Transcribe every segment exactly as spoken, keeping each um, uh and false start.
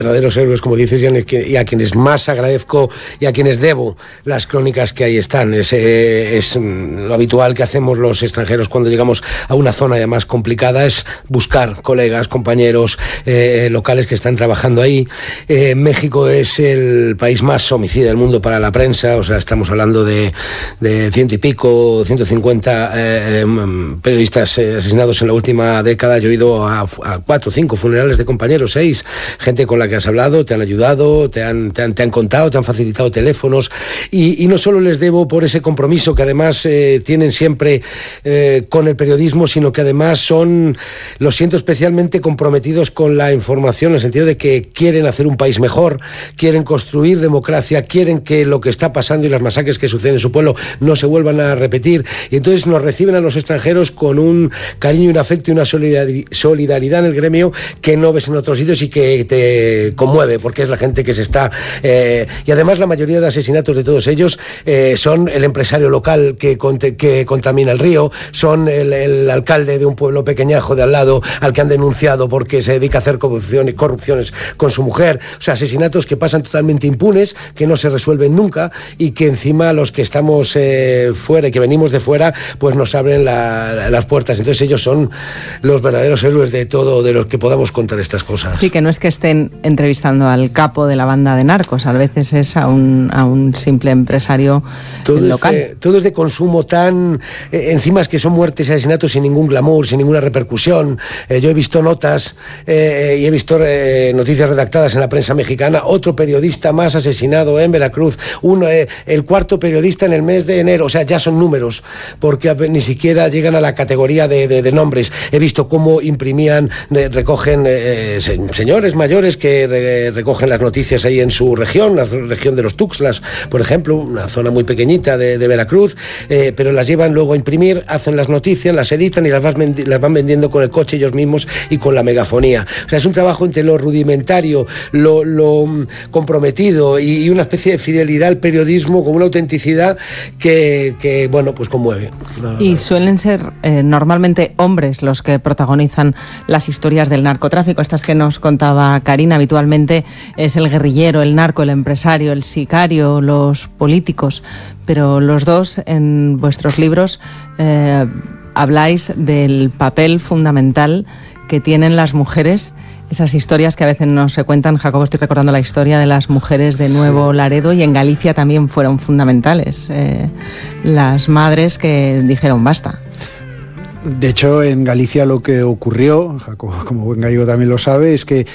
verdaderos héroes, como dices, y a quienes más agradezco y a quienes debo las crónicas que ahí están. Es, eh, es lo habitual que hacemos los extranjeros cuando llegamos a una zona ya más complicada, es buscar colegas, compañeros eh, locales que están trabajando ahí. Eh, México es el país más homicida del mundo para la prensa, o sea, estamos hablando de, de ciento y pico, ciento cincuenta eh, periodistas eh, asesinados en la última década. Yo he ido a, a cuatro, cinco funerales de compañeros, seis, gente con la que has hablado, te han ayudado, te han, te han, te han contado, te han facilitado teléfonos, y, y no solo les debo por ese compromiso que además eh, tienen siempre eh, con el periodismo, sino que además son, lo siento, especialmente comprometidos con la información, en el sentido de que quieren hacer un país mejor, quieren construir democracia, quieren que lo que está pasando y las masacres que suceden en su pueblo no se vuelvan a repetir, y entonces nos reciben a los extranjeros con un cariño y un afecto y una solidaridad en el gremio que no ves en otros sitios y que te conmueve, porque es la gente que se está... Eh, y además la mayoría de asesinatos de todos ellos eh, son el empresario local que, conte, que contamina el río, son el, el alcalde de un pueblo pequeñajo de al lado al que han denunciado porque se dedica a hacer corrupción, corrupciones con su mujer. O sea, asesinatos que pasan totalmente impunes, que no se resuelven nunca, y que encima los que estamos eh, fuera y que venimos de fuera, pues nos abren la, las puertas. Entonces ellos son los verdaderos héroes de todo, de los que podamos contar estas cosas. Sí, que no es que estén entrevistando al capo de la banda de narcos, a veces es a un, a un simple empresario todo local. Es de, todo es de consumo tan... Eh, encima es que son muertes y asesinatos sin ningún glamour, sin ninguna repercusión. Eh, yo he visto notas eh, y he visto eh, noticias redactadas en la prensa mexicana, otro periodista más asesinado en Veracruz, uno, eh, el cuarto periodista en el mes de enero. O sea, ya son números, porque ni siquiera llegan a la categoría de, de, de nombres. He visto cómo imprimían, eh, recogen eh, señores mayores que re, recogen las noticias ahí en su región, la región de los Tuxtlas, por ejemplo, una zona muy pequeñita de, de Veracruz, eh, pero las llevan luego a imprimir, hacen las noticias, las editan y las, vas, las van vendiendo con el coche ellos mismos y con la megafonía. O sea, es un trabajo entre lo rudimentario, lo, lo comprometido y, y una especie de fidelidad al periodismo con una autenticidad que, que bueno, pues conmueve. Y suelen ser eh, normalmente hombres los que protagonizan las historias del narcotráfico, estas que nos contaba Karina. Habitualmente es el guerrillero, el narco, el empresario, el sicario, los políticos, pero los dos en vuestros libros eh, habláis del papel fundamental que tienen las mujeres, esas historias que a veces no se cuentan. Jacobo, estoy recordando la historia de las mujeres de Nuevo Laredo, y en Galicia también fueron fundamentales, eh, las madres que dijeron basta. De hecho, en Galicia lo que ocurrió, Jacobo, como buen gallego también lo sabe, es que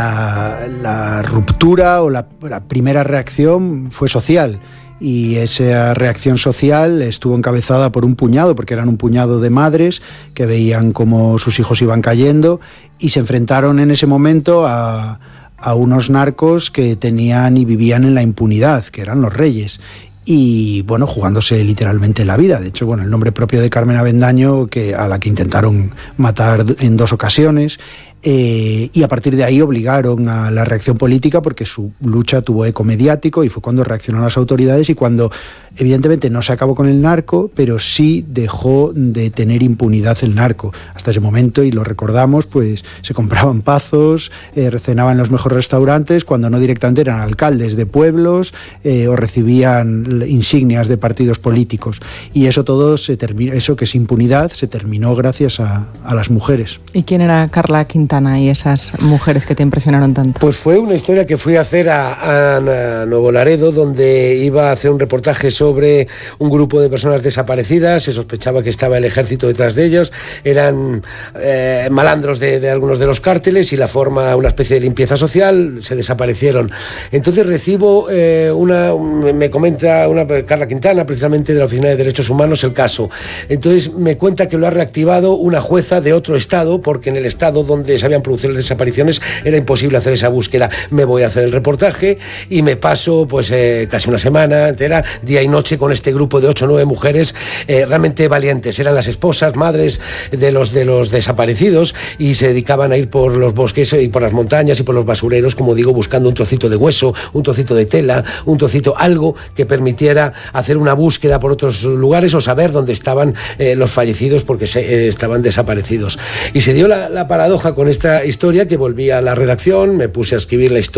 la, la ruptura o la, la primera reacción fue social. Y esa reacción social estuvo encabezada por un puñado, porque eran un puñado de madres que veían cómo sus hijos iban cayendo y se enfrentaron en ese momento a, a unos narcos que tenían y vivían en la impunidad, que eran los reyes. Y bueno, jugándose literalmente la vida. De hecho, bueno, el nombre propio de Carmen Avendaño, que, a la que intentaron matar en dos ocasiones, eh, y a partir de ahí obligaron a la reacción política, porque su lucha tuvo eco mediático, y fue cuando reaccionaron las autoridades y cuando evidentemente no se acabó con el narco, pero sí dejó de tener impunidad el narco. Hasta ese momento, y lo recordamos, pues se compraban pazos, eh, cenaban en los mejores restaurantes, cuando no directamente eran alcaldes de pueblos eh, o recibían insignias de partidos políticos. Y eso todo se terminó, eso que es impunidad, se terminó gracias a, a las mujeres. ¿Y quién era Carla Quintana y esas mujeres que te impresionaron tanto? Pues fue una historia que fui a hacer a, a, a Nuevo Laredo, donde iba a hacer un reportaje sobre un grupo de personas desaparecidas. Se sospechaba que estaba el ejército detrás de ellos, eran eh, malandros de, de algunos de los cárteles, y la forma, una especie de limpieza social, se desaparecieron. Entonces recibo eh, una, me comenta una Carla Quintana, precisamente de la Oficina de Derechos Humanos, el caso. Entonces me cuenta que lo ha reactivado una jueza de otro estado, porque en el estado donde se habían producido las desapariciones era imposible hacer esa búsqueda. Me voy a hacer el reportaje y me paso pues eh, casi una semana entera, día y noche, con este grupo de ocho o nueve mujeres eh, realmente valientes. Eran las esposas, madres de los, de los desaparecidos, y se dedicaban a ir por los bosques y por las montañas y por los basureros, como digo, buscando un trocito de hueso, un trocito de tela, un trocito, algo que permitiera hacer una búsqueda por otros lugares o saber dónde estaban eh, los fallecidos, porque se, eh, estaban desaparecidos. Y se dio la, la paradoja con con esta historia que volví a la redacción, me puse a escribir la historia